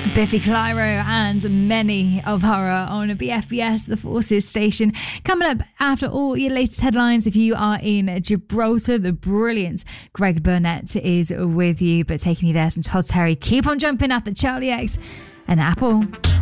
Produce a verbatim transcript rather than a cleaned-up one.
Biffy Clyro and Many of Horror on B F B S, the Forces station. Coming up after all your latest headlines, if you are in Gibraltar, the brilliant Greg Burnett is with you, but taking you there, some Todd Terry. Keep on jumping at the Charlie X and Apple.